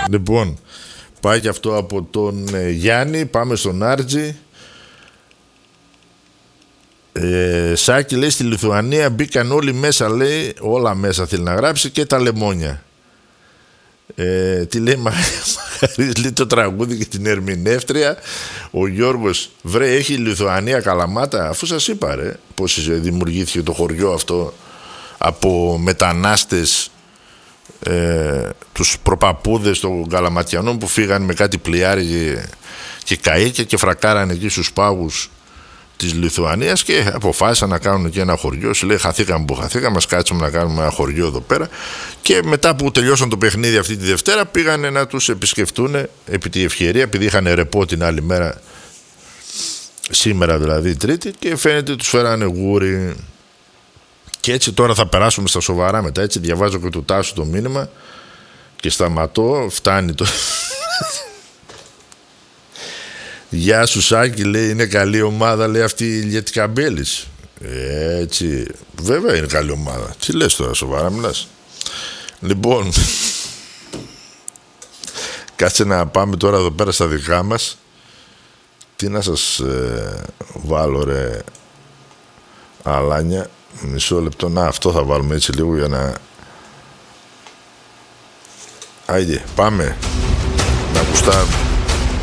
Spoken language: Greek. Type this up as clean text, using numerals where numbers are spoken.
Λοιπόν, πάει και αυτό από τον Γιάννη. Πάμε στον Άρτζη. Σάκη λέει στη Λιθουανία μπήκαν όλοι μέσα, λέει, όλα μέσα θέλει να γράψει και τα λεμόνια. Τι λέει Μαχαρής, λέει το τραγούδι και την ερμηνεύτρια. Ο Γιώργος, βρε, έχει η Λιθουανία Καλαμάτα? Αφού σας είπα, ρε, πως δημιουργήθηκε το χωριό αυτό από μετανάστες, τους προπαπούδες των Καλαματιανών που φύγαν με κάτι πλοιάρι και καΐκια και φρακάρανε εκεί στους πάγους της Λιθουανίας και αποφάσισαν να κάνουν και ένα χωριό. Σου λέει, χαθήκαμε που χαθήκαμε, μας κάτσουμε να κάνουμε ένα χωριό εδώ πέρα. Και μετά που τελειώσαν το παιχνίδι αυτή τη Δευτέρα, πήγανε να τους επισκεφτούν επί τη ευκαιρία, επειδή είχαν ρεπό την άλλη μέρα, σήμερα δηλαδή Τρίτη, και φαίνεται τους φέρανε γούρι. Και έτσι τώρα θα περάσουμε στα σοβαρά μετά. Έτσι διαβάζω και του Τάσου το μήνυμα και σταματώ, φτάνει το. Γεια σου Σάκη, λέει, είναι καλή ομάδα, λέει, αυτή η Λιετικαμπέλης. Έτσι, βέβαια είναι καλή ομάδα. Τι λες τώρα, σοβαρά μιλάς? Λοιπόν, κάτσε να πάμε τώρα εδώ πέρα στα δικά μας. Τι να σας βάλω, ρε αλάνια? Μισό λεπτό, να, αυτό θα βάλουμε έτσι λίγο για να... Άιντε, πάμε να ακουστάρουμε.